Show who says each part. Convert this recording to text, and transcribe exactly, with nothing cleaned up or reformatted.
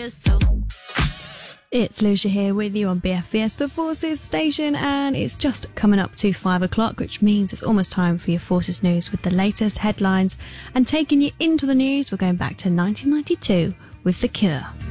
Speaker 1: others too.
Speaker 2: It's Lucia here with you on B F B S The Forces station, and it's just coming up to five o'clock, which means it's almost time for your Forces news with the latest headlines. And taking you into the news, we're going back to nineteen ninety-two with The Cure.